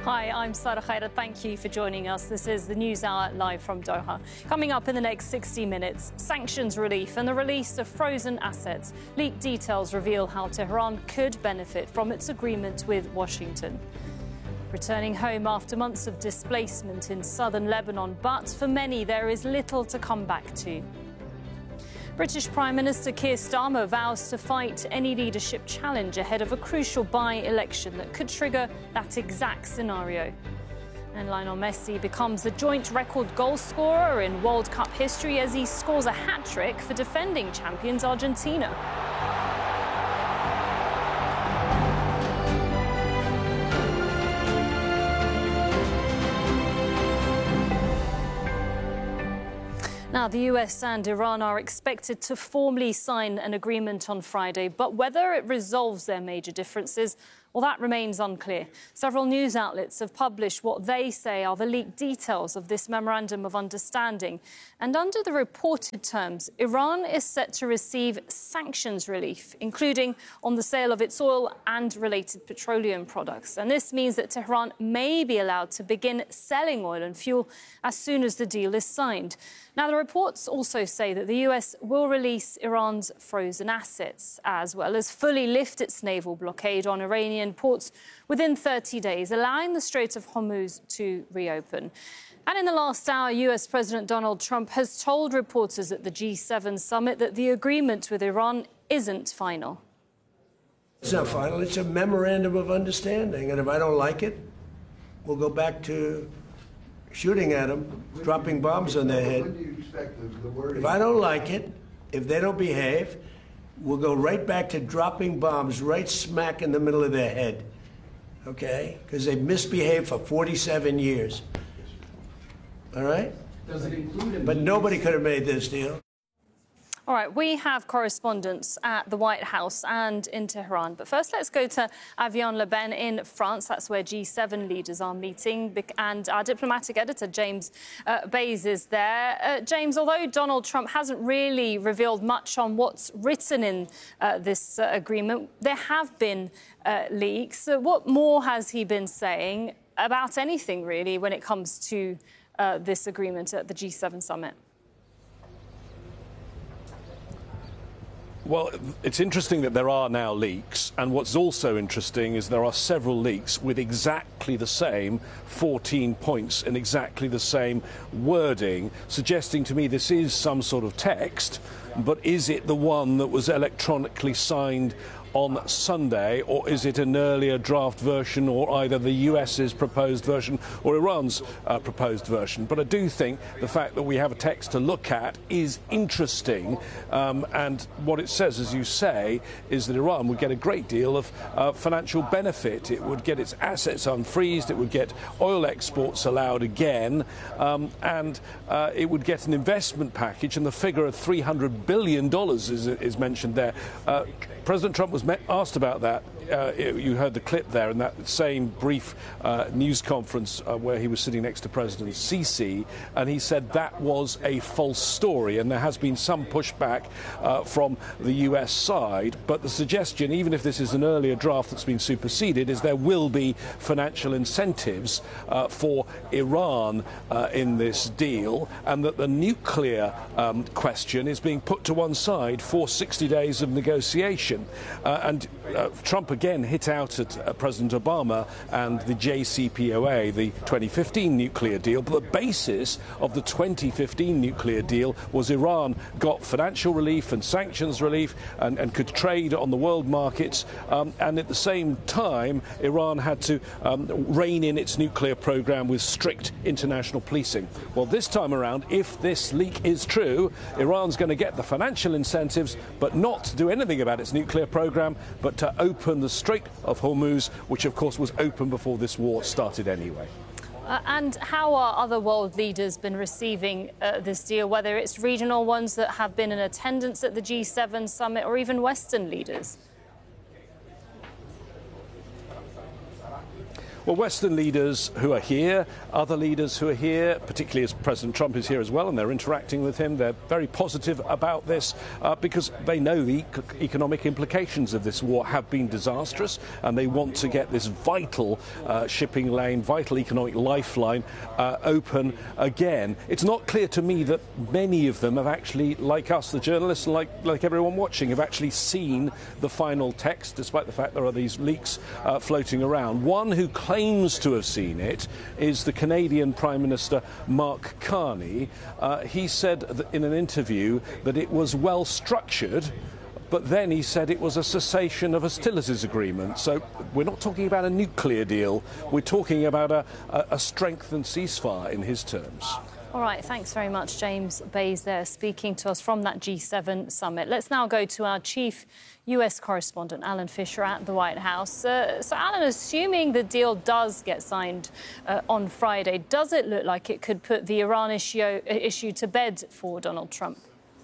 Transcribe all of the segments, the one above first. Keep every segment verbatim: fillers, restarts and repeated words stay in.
Hi, I'm Sara Khaira. Thank you for joining us. This is the News Hour live from Doha. Coming up in the next sixty minutes, sanctions relief and the release of frozen assets. Leaked details reveal how Tehran could benefit from its agreement with Washington. Returning home after months of displacement in southern Lebanon, but for many there is little to come back to. British Prime Minister Keir Starmer vows to fight any leadership challenge ahead of a crucial by-election that could trigger that exact scenario. And Lionel Messi becomes the joint record goal scorer in World Cup history as he scores a hat-trick for defending champions Argentina. Now, the U S and Iran are expected to formally sign an agreement on Friday, but whether it resolves their major differences, well, that remains unclear. Several news outlets have published what they say are the leaked details of this memorandum of understanding. And under the reported terms, Iran is set to receive sanctions relief, including on the sale of its oil and related petroleum products. And this means that Tehran may be allowed to begin selling oil and fuel as soon as the deal is signed. Now, the reports also say that the U S will release Iran's frozen assets, as well as fully lift its naval blockade on Iranian ports within thirty days, allowing the Strait of Hormuz to reopen. And in the last hour, U S President Donald Trump has told reporters at the G seven summit that the agreement with Iran isn't final. It's not final. It's a memorandum of understanding. And if I don't like it, we'll go back to shooting at them, dropping bombs on their head. If I don't like it, if they don't behave, we'll go right back to dropping bombs right smack in the middle of their head, okay? Because they've misbehaved for forty-seven years, all right? Does it include? But nobody could have made this deal. All right, we have correspondents at the White House and in Tehran. But first, let's go to Avion-le-Bain in France. That's where G seven leaders are meeting. And our diplomatic editor, James uh, Bays, is there. Uh, James, although Donald Trump hasn't really revealed much on what's written in uh, this uh, agreement, there have been uh, leaks. So what more has he been saying about anything, really, when it comes to uh, this agreement at the G seven summit? Well, it's interesting that there are now leaks, and what's also interesting is there are several leaks with exactly the same fourteen points and exactly the same wording, suggesting to me this is some sort of text, but is it the one that was electronically signed on Sunday, or is it an earlier draft version, or either the U S's proposed version or Iran's uh, proposed version? But I do think the fact that we have a text to look at is interesting, um, and what it says, as you say, is that Iran would get a great deal of uh, financial benefit. It would get its assets unfreezed, it would get oil exports allowed again, um, and uh, it would get an investment package, and the figure of three hundred billion dollars is, is mentioned there. Uh, President Trump was asked about that. Uh, you heard the clip there in that same brief uh, news conference uh, where he was sitting next to President Sisi, and he said that was a false story, and there has been some pushback uh, from the U S side. But the suggestion, even if this is an earlier draft that's been superseded, is there will be financial incentives uh, for Iran uh, in this deal, and that the nuclear um, question is being put to one side for sixty days of negotiation. Uh, and uh, Trump again hit out at uh, President Obama and the J C P O A, the twenty fifteen nuclear deal. But the basis of the twenty fifteen nuclear deal was Iran got financial relief and sanctions relief and, and could trade on the world markets. Um, and at the same time, Iran had to um, rein in its nuclear program with strict international policing. Well, this time around, if this leak is true, Iran's going to get the financial incentives, but not do anything about its nuclear program, but to open the Strait of Hormuz, which of course was open before this war started anyway. Uh, and how are other world leaders been receiving uh, this deal, whether it's regional ones that have been in attendance at the G seven summit or even Western leaders? Well, Western leaders who are here, other leaders who are here, particularly as President Trump is here as well, and they're interacting with him, they're very positive about this uh, because they know the e economic implications of this war have been disastrous, and they want to get this vital uh, shipping lane, vital economic lifeline uh, open again. It's not clear to me that many of them have actually, like us, the journalists, and like, like everyone watching, have actually seen the final text, despite the fact there are these leaks uh, floating around. One who claims to have seen it is the Canadian Prime Minister Mark Carney. Uh, he said that in an interview that it was well structured, but then he said it was a cessation of hostilities agreement. So we're not talking about a nuclear deal, we're talking about a, a, a strengthened ceasefire in his terms. All right, thanks very much, James Bays there, speaking to us from that G seven summit. Let's now go to our chief U S correspondent, Alan Fisher, at the White House. Uh, so, Alan, assuming the deal does get signed uh, on Friday, does it look like it could put the Iran issue, issue to bed for Donald Trump?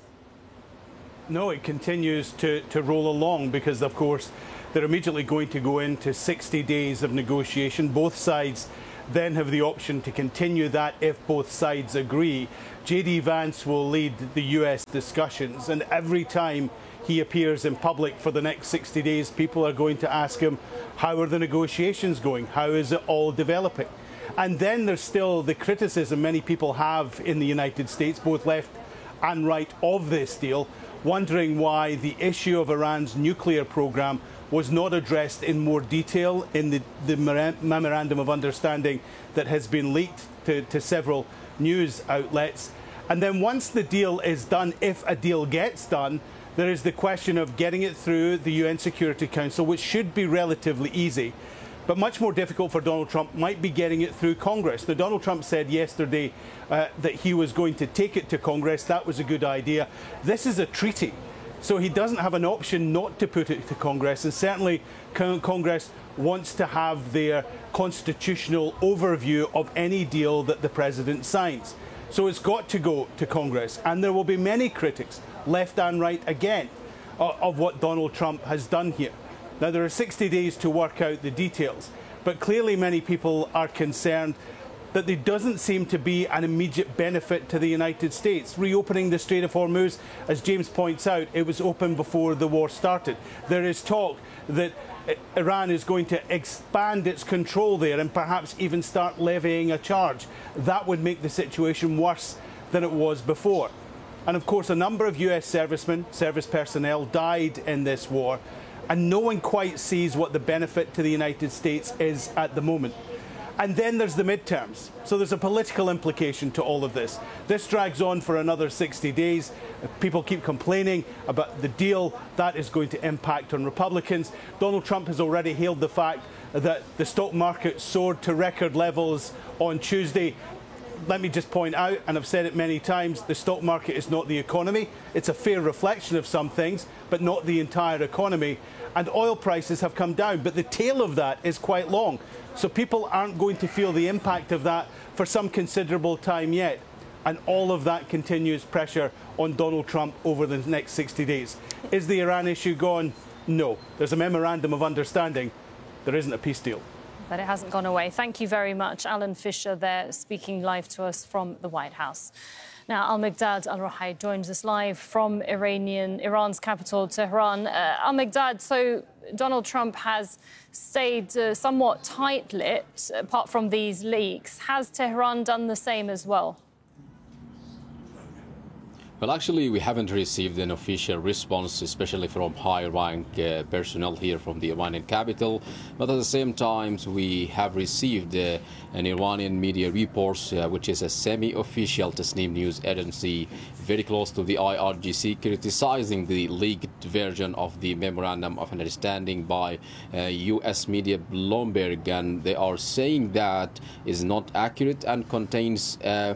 No, it continues to, to roll along because, of course, they're immediately going to go into sixty days of negotiation. Both sides then have the option to continue that if both sides agree. J D Vance will lead the U S discussions, and every time he appears in public for the next sixty days, people are going to ask him, how are the negotiations going? How is it all developing? And then there's still the criticism many people have in the United States, both left and right, of this deal, wondering why the issue of Iran's nuclear program was not addressed in more detail in the, the memorandum of understanding that has been leaked to, to several news outlets. And then once the deal is done, if a deal gets done, there is the question of getting it through the U N Security Council, which should be relatively easy. But much more difficult for Donald Trump might be getting it through Congress. Now, Donald Trump said yesterday uh, that he was going to take it to Congress. That was a good idea. This is a treaty, so he doesn't have an option not to put it to Congress. And certainly Congress wants to have their constitutional overview of any deal that the president signs. So it's got to go to Congress. And there will be many critics, left and right again, of what Donald Trump has done here. Now, there are sixty days to work out the details, but clearly many people are concerned that there doesn't seem to be an immediate benefit to the United States. Reopening the Strait of Hormuz, as James points out, it was open before the war started. There is talk that Iran is going to expand its control there and perhaps even start levying a charge. That would make the situation worse than it was before. And of course, a number of U S servicemen, service personnel, died in this war, and no one quite sees what the benefit to the United States is at the moment. And then there's the midterms. So there's a political implication to all of this. This drags on for another sixty days. People keep complaining about the deal. That is going to impact on Republicans. Donald Trump has already hailed the fact that the stock market soared to record levels on Tuesday. Let me just point out, and I've said it many times, the stock market is not the economy. It's a fair reflection of some things, but not the entire economy. And oil prices have come down, but the tail of that is quite long. So people aren't going to feel the impact of that for some considerable time yet. And all of that continues pressure on Donald Trump over the next sixty days. Is the Iran issue gone? No. There's a memorandum of understanding. There isn't a peace deal. But it hasn't gone away. Thank you very much. Alan Fisher there, speaking live to us from the White House. Now, Al-Migdad Al-Ruhaili joins us live from Iranian, Iran's capital, Tehran. Uh, Al-Migdad, so Donald Trump has stayed uh, somewhat tight-lipped, apart from these leaks. Has Tehran done the same as well? Well, actually, we haven't received an official response, especially from high-rank uh, personnel here from the Iranian capital. But at the same time, we have received uh, an Iranian media report, uh, which is a semi-official Tasnim news agency, very close to the I R G C, criticizing the leaked version of the Memorandum of Understanding by uh, U S media Bloomberg. And they are saying that is not accurate and contains uh,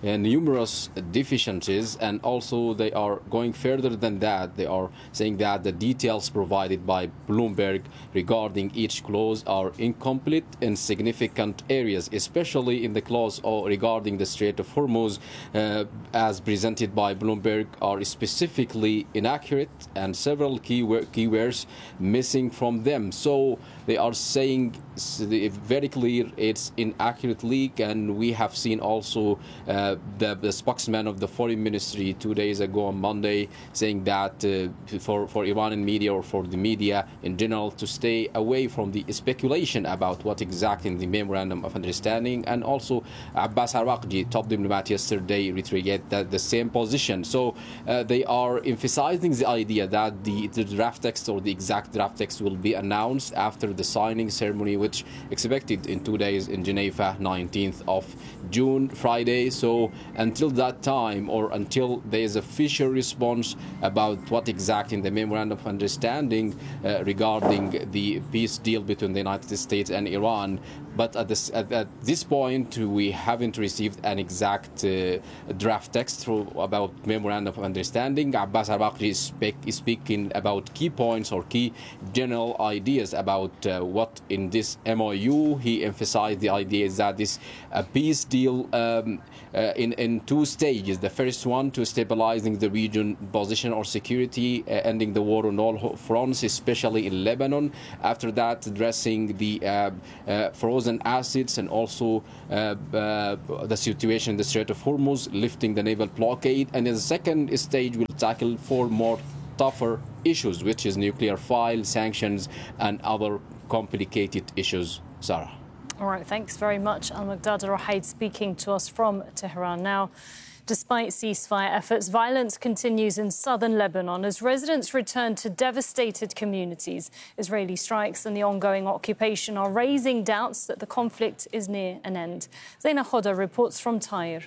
uh, numerous deficiencies, and also they are going further than that. They are saying that the details provided by Bloomberg regarding each clause are incomplete in significant areas, especially in the clause regarding the Strait of Hormuz, uh, as presented by Bloomberg, are specifically inaccurate and several key keywords missing from them. So they are saying very clear it's inaccurate leak, and we have seen also uh, the, the spokesman of the foreign ministry two days ago on Monday saying that uh, for, for Iranian media or for the media in general to stay away from the speculation about what exactly in the memorandum of understanding. And also Abbas Arwaqji, top diplomat, yesterday reiterated that the same position. So uh, they are emphasizing the idea that the, the draft text or the exact draft text will be announced after the signing ceremony, which expected in two days in Geneva, nineteenth of June, Friday. So until that time, or until there is official response about what exactly in the memorandum of understanding uh, regarding the peace deal between the United States and Iran, but at this, at, at this point we haven't received an exact uh, draft text through about memorandum of understanding. Abbas Arwaqji is, speak, is speaking about key points or key general ideas about uh, what in this M O U. He emphasized the idea is that this uh, peace deal um, uh, in, in two stages. The first one to stabilizing the region position or security, uh, ending the war on all fronts, especially in Lebanon. After that, addressing the uh, uh, frozen assets and also uh, uh, the situation in the Strait of Hormuz, lifting the naval blockade. And in the second stage, we'll tackle four more tougher issues, which is nuclear file, sanctions, and other complicated issues. Sarah. All right, thanks very much. Al-Muqdad Al-Ruhaid speaking to us from Tehran now. Despite ceasefire efforts, violence continues in southern Lebanon as residents return to devastated communities. Israeli strikes and the ongoing occupation are raising doubts that the conflict is near an end. Zaina Khoda reports from Tyre.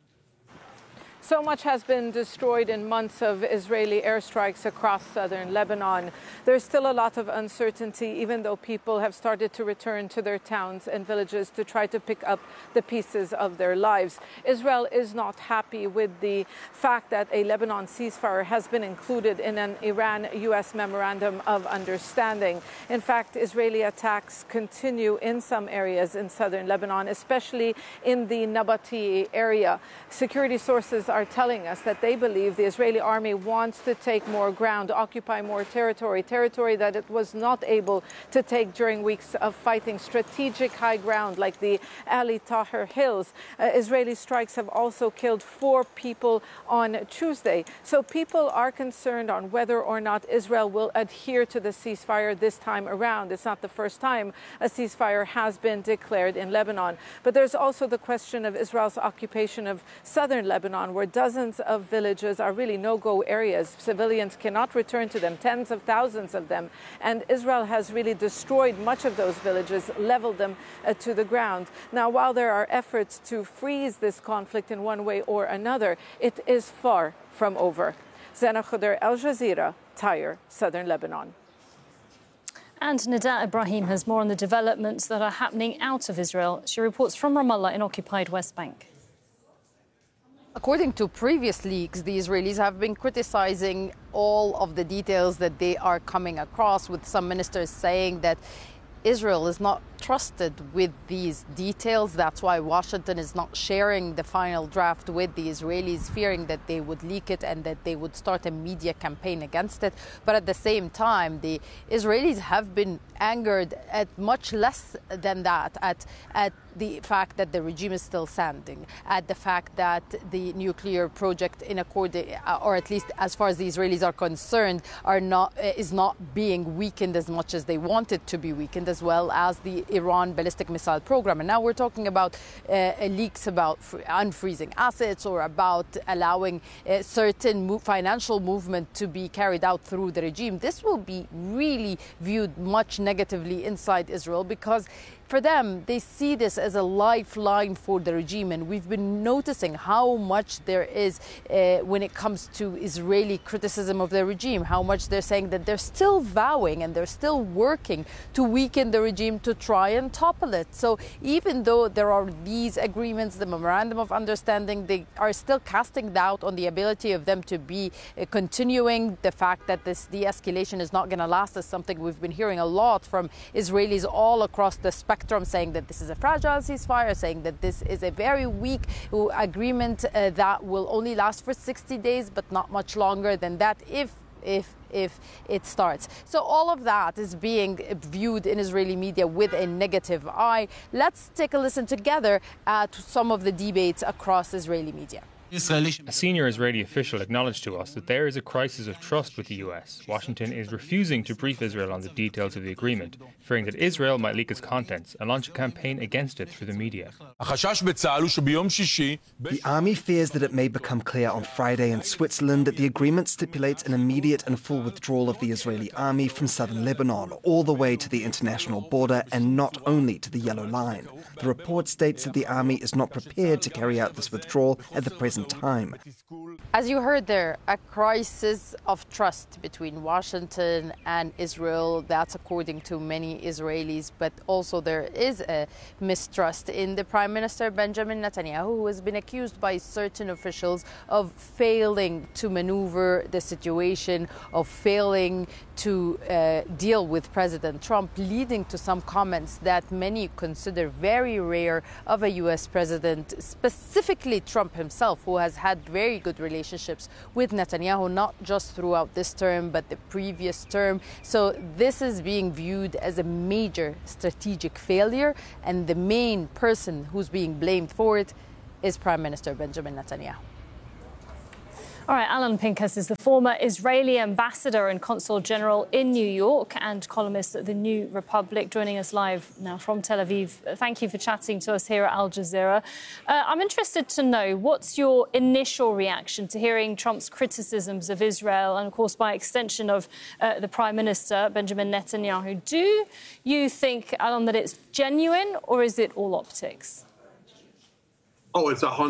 So much has been destroyed in months of Israeli airstrikes across southern Lebanon. There's still a lot of uncertainty, even though people have started to return to their towns and villages to try to pick up the pieces of their lives. Israel is not happy with the fact that a Lebanon ceasefire has been included in an Iran-U S memorandum of understanding. In fact, Israeli attacks continue in some areas in southern Lebanon, especially in the Nabati area. Security sources are telling us that they believe the Israeli army wants to take more ground, occupy more territory, territory that it was not able to take during weeks of fighting, strategic high ground like the Ali Tahrir Hills. Uh, Israeli strikes have also killed four people on Tuesday. So people are concerned on whether or not Israel will adhere to the ceasefire this time around. It's not the first time a ceasefire has been declared in Lebanon. But there's also the question of Israel's occupation of southern Lebanon, where dozens of villages are really no-go areas. Civilians cannot return to them, tens of thousands of them. And Israel has really destroyed much of those villages, leveled them uh, to the ground. Now, while there are efforts to freeze this conflict in one way or another, it is far from over. Zaina Khoda, Al Jazeera, Tyre, southern Lebanon. And Nida Ibrahim has more on the developments that are happening out of Israel. She reports from Ramallah in occupied West Bank. According to previous leaks, the Israelis have been criticizing all of the details that they are coming across, with some ministers saying that Israel is not trusted with these details. That's why Washington is not sharing the final draft with the Israelis, fearing that they would leak it and that they would start a media campaign against it. But at the same time, the Israelis have been angered at much less than that, at, at the fact that the regime is still standing, at the fact that the nuclear project, in accord, or at least as far as the Israelis are concerned, are not is not being weakened as much as they want it to be weakened, as well as the Iran ballistic missile program. And now we're talking about uh, leaks about unfreezing assets or about allowing uh, certain mo- financial movement to be carried out through the regime. This will be really viewed much negatively inside Israel, because for them, they see this as a lifeline for the regime. And we've been noticing how much there is uh, when it comes to Israeli criticism of the regime, how much they're saying that they're still vowing and they're still working to weaken the regime to try and topple it. So even though there are these agreements, the memorandum of understanding, they are still casting doubt on the ability of them to be uh, continuing. The fact that this de-escalation is not going to last is something we've been hearing a lot from Israelis all across the spectrum, saying that this is a fragile ceasefire, saying that this is a very weak agreement uh, that will only last for sixty days, but not much longer than that if if if it starts. So all of that is being viewed in Israeli media with a negative eye. Let's take a listen together at some of the debates across Israeli media. A senior Israeli official acknowledged to us that there is a crisis of trust with the U S. Washington is refusing to brief Israel on the details of the agreement, fearing that Israel might leak its contents and launch a campaign against it through the media. The army fears that it may become clear on Friday in Switzerland that the agreement stipulates an immediate and full withdrawal of the Israeli army from southern Lebanon, all the way to the international border and not only to the Yellow Line. The report states that the army is not prepared to carry out this withdrawal at the present time. As you heard there, a crisis of trust between Washington and Israel. That's according to many Israelis, but also there is a mistrust in the Prime Minister Benjamin Netanyahu, who has been accused by certain officials of failing to maneuver the situation, of failing to uh, deal with President Trump, leading to some comments that many consider very rare of a U S president, specifically Trump himself, who has had very good relationships with Netanyahu, not just throughout this term, but the previous term. So this is being viewed as a major strategic failure, and the main person who's being blamed for it is Prime Minister Benjamin Netanyahu. All right, Alan Pinkas is the former Israeli ambassador and consul general in New York and columnist at The New Republic, joining us live now from Tel Aviv. Thank you for chatting to us here at Al Jazeera. Uh, I'm interested to know, what's your initial reaction to hearing Trump's criticisms of Israel and, of course, by extension of uh, the Prime Minister, Benjamin Netanyahu? Do you think, Alan, that it's genuine or is it all optics? Oh, it's a hundred.